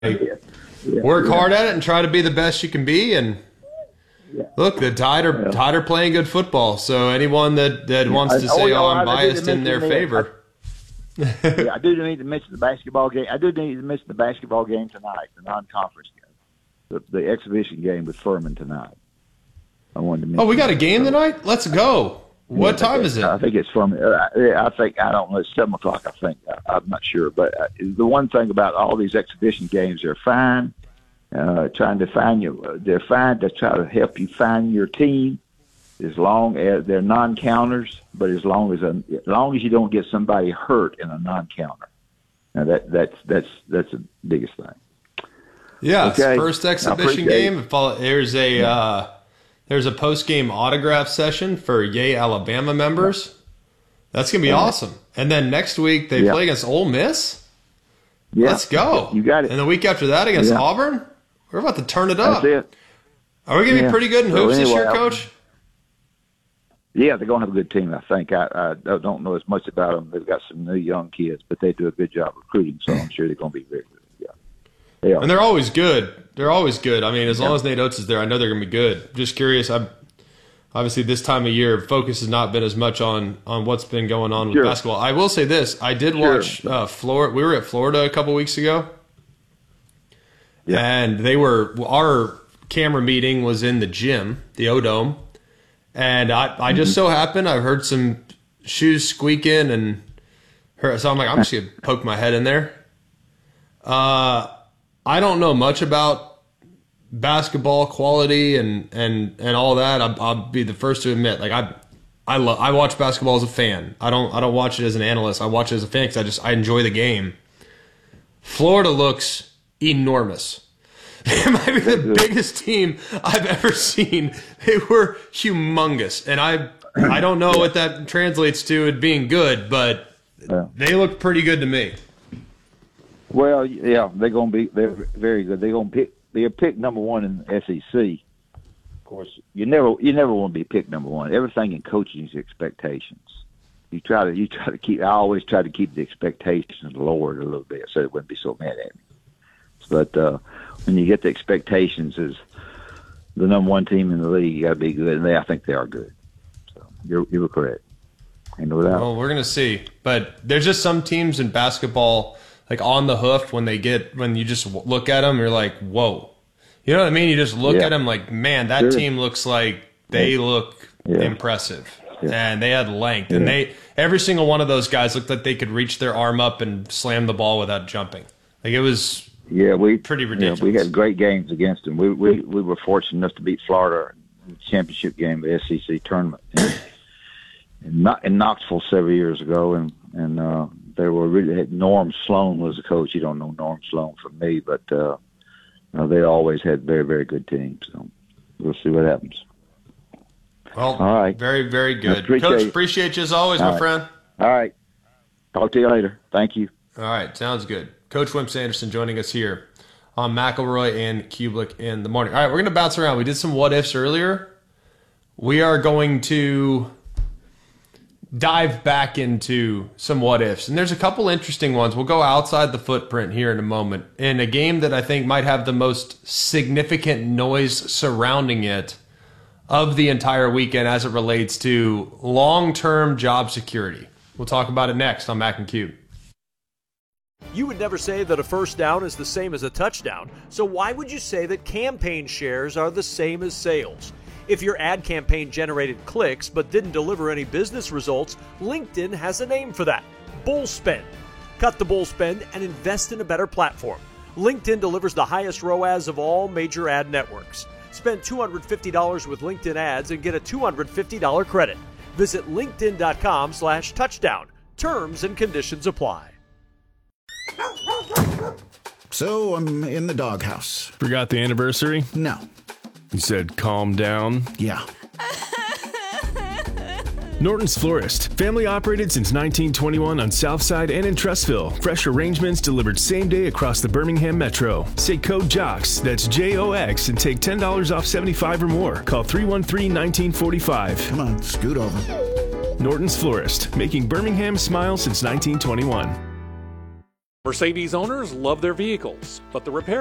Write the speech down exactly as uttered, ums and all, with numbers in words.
yeah. Yeah. Work yeah. hard at it and try to be the best you can be. And yeah. look, the Tide are yeah. Tide are playing good football. So anyone that, that yeah. wants to I, say, "Oh, I'm biased in their favor," I, yeah, I do need to mention the basketball game. I do need to mention the basketball game tonight, the non-conference game, the, the exhibition game with Furman tonight. I wanted to mention. Oh, we got a game tonight. Let's go. What yeah, time is it? I think it's from. Uh, I think I don't know. It's seven o'clock. I think I, I'm not sure. But uh, the one thing about all these exhibition games, they're fine. Uh, trying to find you, they're fine to try to help you find your team. As long as they're non-counters, but as long as a, as long as you don't get somebody hurt in a non-counter. Now that that's that's that's the biggest thing. Yeah, okay. First exhibition game. It. There's a. Yeah. Uh, There's a post-game autograph session for Yay Alabama members. That's going to be yeah. awesome. And then next week they yeah. play against Ole Miss. Yeah. Let's go. You got it. And the week after that against yeah. Auburn, we're about to turn it up. That's it. Are we going to yeah. be pretty good in hoops so anyway, this year, Coach? Yeah, they're going to have a good team, I think. I, I don't know as much about them. They've got some new young kids, but they do a good job recruiting, so I'm sure they're going to be very good. Yeah. They are. And they're always good. They're always good. I mean, as long as Nate Oates is there, I know they're going to be good. Just curious. I'm obviously this time of year, focus has not been as much on on what's been going on with sure. basketball. I will say this: I did sure. watch uh, Florida. We were at Florida a couple weeks ago, yeah. and they were our camera meeting was in the gym, the O-Dome, and I I just mm-hmm. so happened I heard some shoes squeaking and heard, so I'm like I'm just gonna poke my head in there. Uh. I don't know much about basketball quality and, and, and all that. I'll, I'll be the first to admit, like I, I love, I watch basketball as a fan. I don't, I don't watch it as an analyst. I watch it as a fan because I just, I enjoy the game. Florida looks enormous. It might be the biggest team I've ever seen. They were humongous, and I, I don't know what that translates to it being good, but they look pretty good to me. Well, yeah, they're going to be they're very good. They're going to pick they're picked number one in the S E C. Of course, you never you never want to be picked number one. Everything in coaching is expectations. You try to you try to keep. I always try to keep the expectations lowered a little bit so they wouldn't be so mad at me. But uh, when you get the expectations as the number one team in the league, you got to be good, and they I think they are good. So you're you were correct. Ain't no doubt. Well, we're gonna see, but there's just some teams in basketball. Like on the hoof when they get when you just look at them, you're like, whoa, you know what I mean? You just look yeah. at them like, man, that sure. team looks like they look yeah. impressive, yeah. and they had length, yeah. and they every single one of those guys looked like they could reach their arm up and slam the ball without jumping. Like it was yeah, we pretty ridiculous. Yeah, we had great games against them. We we we were fortunate enough to beat Florida in the championship game of the S E C tournament in, in, in Knoxville several years ago, and and. uh They were really Norm Sloan was the coach. You don't know Norm Sloan from me, but uh, uh, they always had very, very good teams. So we'll see what happens. Well, all right, very, very good, appreciate Coach. Appreciate you as always, all my right. friend. All right, talk to you later. Thank you. All right, sounds good. Coach Wimp Sanderson joining us here on McElroy and Kublik in the morning. All right, we're going to bounce around. We did some what ifs earlier. We are going to dive back into some what ifs. And there's a couple interesting ones. We'll go outside the footprint here in a moment. In a game that I think might have the most significant noise surrounding it of the entire weekend as it relates to long-term job security. We'll talk about it next on Mac and Q. You would never say that a first down is the same as a touchdown. So why would you say that campaign shares are the same as sales? If your ad campaign generated clicks but didn't deliver any business results, LinkedIn has a name for that: bull spend. Cut the bull spend and invest in a better platform. LinkedIn delivers the highest R O A S of all major ad networks. Spend two hundred fifty dollars with LinkedIn ads and get a two hundred fifty dollars credit. Visit linkedin.com slash touchdown. Terms and conditions apply. So I'm in the doghouse. Forgot the anniversary? No. You said calm down? Yeah. Norton's Florist. Family operated since nineteen twenty-one on Southside and in Trussville. Fresh arrangements delivered same day across the Birmingham Metro. Say code JOX, that's J O X, and take ten dollars off seventy-five or more. Call three one three, one nine four five. Come on, scoot over. Norton's Florist, making Birmingham smile since nineteen twenty-one. Mercedes owners love their vehicles, but the repair